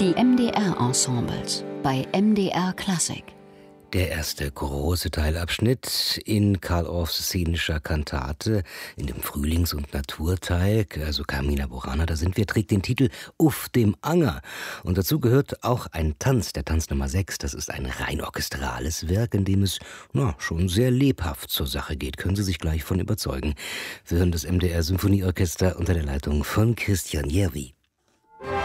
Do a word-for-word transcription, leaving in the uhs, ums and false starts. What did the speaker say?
Die M D R-Ensembles bei M D R Klassik. Der erste große Teilabschnitt in Carl Orffs szenischer Kantate, in dem Frühlings- und Naturteil, also Carmina Burana, da sind wir, trägt den Titel Uff dem Anger. Und dazu gehört auch ein Tanz, der Tanz Nummer sechs. Das ist ein rein orchestrales Werk, in dem es na, schon sehr lebhaft zur Sache geht. Können Sie sich gleich von überzeugen. Wir hören das M D R Symphonieorchester unter der Leitung von Christian Järvi.